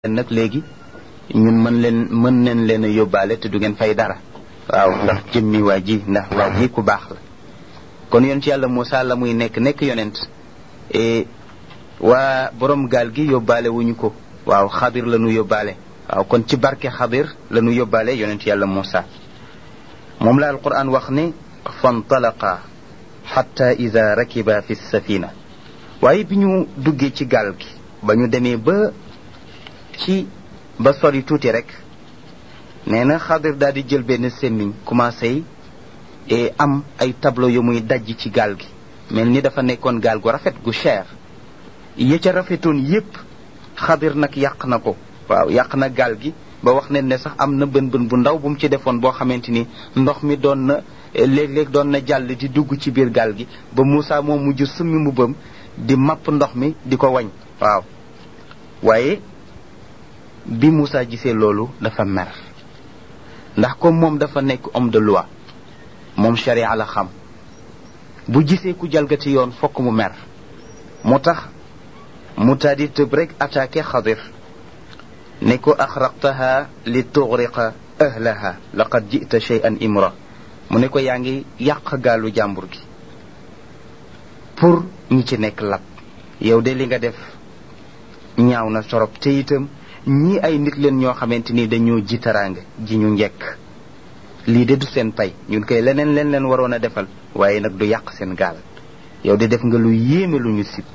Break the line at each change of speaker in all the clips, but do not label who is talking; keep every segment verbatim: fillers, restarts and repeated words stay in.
nag léegi ñun mën leen mën nañ leen a yóbbaale te du ngeen fay dara waaw ndax jëmmi waa ji ndax waa ji ku baax la kon yonent yàlla Muusaa la muy nekk nekk yonent e waa borom gaal gi yóbbaale wuñu ko waaw xadir la ñu yóbbaale waaw kon ci barke xadir la ñu yóbbaale yonent yàlla Muusaa moom la alquran wax ne fantalaqa xatta ida rakiba fi safina waaye bi ñu duggee ci gaal gi ba ñu demee ba ci ba sori tuuti rek nee na xadir daal di jël benn semmiñ commencé et am ay tableau yu muy dajj ci gaal gi mel ni dafa nekkoon gaal gu rafet gu cher ya ca rafetoon yépp xadir nag yàq na ko waaw yàq na gaal gi ba wax ne ne sax am na bën bën bu ndaw bu mu ci defoon boo xamante ni ndox mi doon na léeg-léeg doon na jàll di dugg ci biir gaal gi ba Muusaa moo mujj summi mbubbam di mapp ndox mi di ko wañ waaw waaye bi Muusaa gisee loolu dafa mer ndax comme moom dafa nekk homme de loi moom sharia la xam bu gisee ku jalgati yoon fokk mu mer moo tax mu tàddi tëb rek attaqué xadir ne ko axraqtaha li tughriqa ahlaha laqad jita shay'an imra mu ne ko yaa ngi yàq gaalu jàmbur gi pour ñi ci nekk lab yow de li nga def ñaaw na torop te itam ñii ay nit leen ñoo xamante ni dañoo ji taraanga ji ñu njekk lii de du seen pay ñun koy leneen leen leen waroon a defal waaye nag du yàq seen gaal yow de def nga lu yéeme lu ñu sib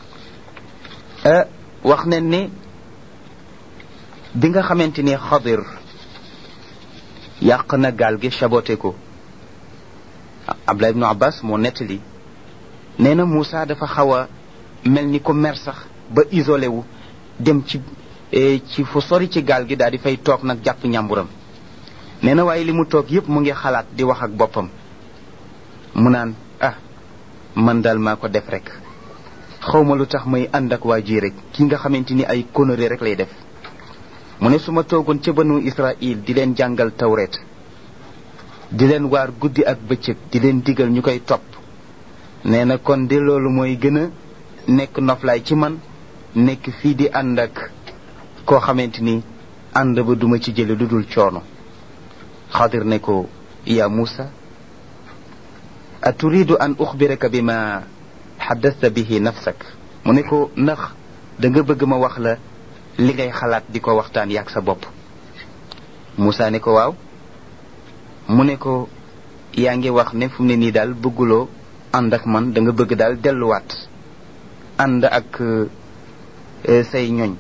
wax nañ ne bi nga xamante ni xadir yàq na gaal gi saboté ko Abdullah ibnu Abbas moo nettali nee na Muusaa dafa xaw a mel ni ko mer sax ba isolé wu dem ci ci fu sori ci gaal gi daal di fay toog nag jàpp ñàmburam nee na waaye li mu toog yépp mu ngi xalaat di wax ak boppam mu naan ah man daal maa ko def rek xawma lu tax may ànd ak waa ji rek ki nga xamante ni ay conneries rek lay def mu ne su ma toogoon ca banu Israël di leen jàngal tawreet di leen waar guddi ak bëccëg di leen digal ñu koy topp nee na kon de loolu mooy gën a nekk noflaay ci man nekk fii di ànd ak koo xamante ni ànd ba duma ci jële lu dul coono xadir ne ko yaa Muusaa aturidu an uxbiraka bi ma xaddasta bihi nafsak mu ne ko ndax da nga bëgg ma wax la li ngay xalaat di ko waxtaan yaag sa bopp Muusaa ne ko waaw mu ne ko yaa ngi wax ne fu mu ne nii daal bëgguloo ànd ak man da nga bëgg daal delluwaat ànd ak say ñoñ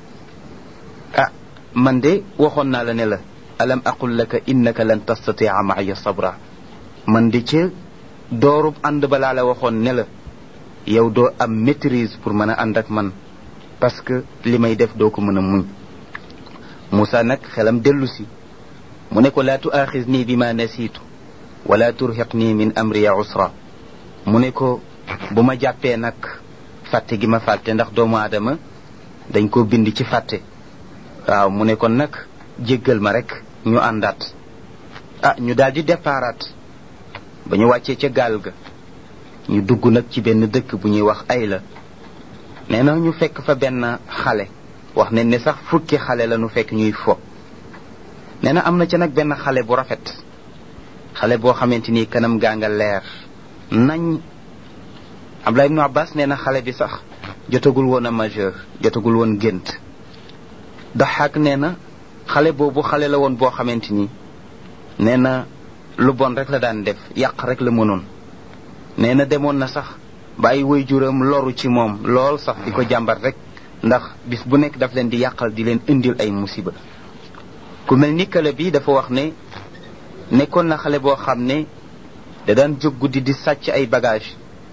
ah man de waxoon naa la ne la alam aqul laka innaka lan tastatia maaya sabra man de ca doorub ànd balaa la waxoon ne la yow doo am maîtrise pour mën a ànd ak man parce que li may def doo ko mën a muñ Muusaa nag xelam dellu si mu ne ko laa tuaaxisnii bi ma nasiitu wala turhiqnii min amriya usra mu ne ko bu ma jàppee nag fàtte gi ma fàtte ndax doomu aadama dañ ko bind ci fàtte waaw mu ne kon nag jéggal ma rek ñu àndaat ah ñu daal di déparaat ba ñu wàccee ca gaal ga ñu dugg nag ci benn dëkk bu ñuy wax Ayla nee na ñu fekk fa benn xale wax ne ne sax fukki xale la ñu fekk ñuy fo nee na am na ca nag benn xale bu rafet xale boo xamante ni kanam gaa nga leer nañ Abdullah ibnu Abbas nee na xale bi sax jotagul woon a majeur jotagul woon gént Daxaak nee na xale boobu xale la woon boo xamante ni nee na lu bon rek la daan def yàq rek la mënoon nee na demoon na sax ba ay waajuram loru ci moom lool sax di ko jàmbat rek ndax bis bu nekk daf leen di yàqal di leen indil ay musiba ku mel ni kale bi dafa wax ne nekkoon na xale boo xam ne da daan jóg guddi di sàcc ay bagage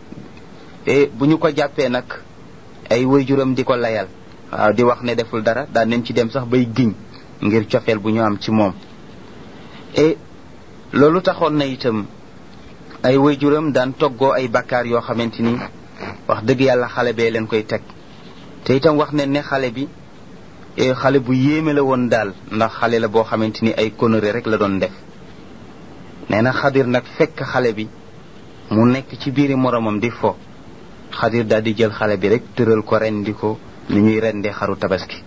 te bu ñu ko jàppee nag ay waajuram di ko layal waaw di wax ne deful dara daan nañ ci dem sax bay giñ ngir cofeel bu ñu am ci moom et loolu taxoon na itam ay waajuram daan toggoo ay bakkaar yoo xamante ni wax dëgg yàlla xale bee leen koy teg te itam wax ne ne xale bi xale bu yéeme la woon daal ndax xale la boo xamante ni ay conneries rek la doon def nee na xadir nag fekk xale bi mu nekk ci biiri moromam di fo xadir daal di jël xale bi rek tëral ko rendi ko ni ñuy rendee xaru tabaski